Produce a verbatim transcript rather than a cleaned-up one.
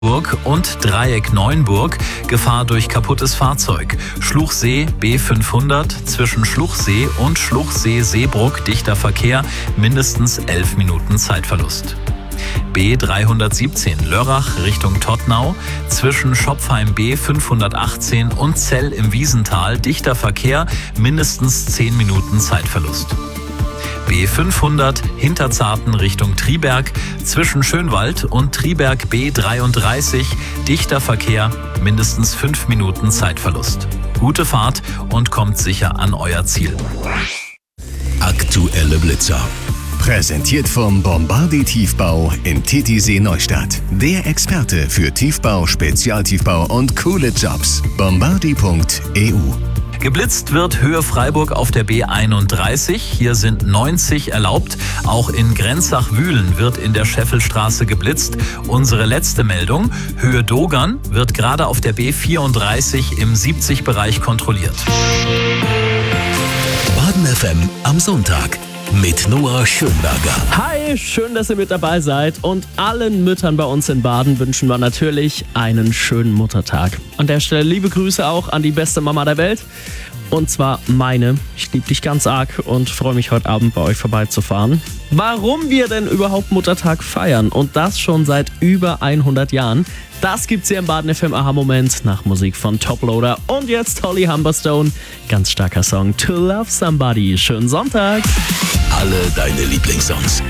Burg und Dreieck Neuenburg, Gefahr durch kaputtes Fahrzeug. Schluchsee B fünfhundert, zwischen Schluchsee und Schluchsee-Seebruck dichter Verkehr, mindestens elf Minuten Zeitverlust. B dreihundertsiebzehn Lörrach Richtung Todtnau, zwischen Schopfheim B fünfhundertachtzehn und Zell im Wiesental dichter Verkehr, mindestens zehn Minuten Zeitverlust. B fünfhundert Hinterzarten Richtung Triberg, zwischen Schönwald und Triberg B dreiunddreißig, dichter Verkehr, mindestens fünf Minuten Zeitverlust. Gute Fahrt und kommt sicher an euer Ziel. Aktuelle Blitzer. Präsentiert vom Bombardier Tiefbau in Titisee Neustadt. Der Experte für Tiefbau, Spezialtiefbau und coole Jobs. bombardier punkt e u. Geblitzt wird Höhe Freiburg auf der B einunddreißig. Hier sind neunzig erlaubt. Auch in Grenzach-Wühlen wird in der Scheffelstraße geblitzt. Unsere letzte Meldung: Höhe Dogern wird gerade auf der B vierunddreißig im siebzig-Bereich kontrolliert. Baden F M am Sonntag mit Noah Schönberger. Hi, schön, dass ihr mit dabei seid. Und allen Müttern bei uns in Baden wünschen wir natürlich einen schönen Muttertag. An der Stelle liebe Grüße auch an die beste Mama der Welt. Und zwar meine. Ich liebe dich ganz arg und freue mich, heute Abend bei euch vorbeizufahren. Warum wir denn überhaupt Muttertag feiern und das schon seit über hundert Jahren, das gibt's hier im Baden F M Aha-Moment nach Musik von Toploader. Und jetzt Holly Humberstone. Ganz starker Song To Love Somebody. Schönen Sonntag. Alle deine Lieblingssongs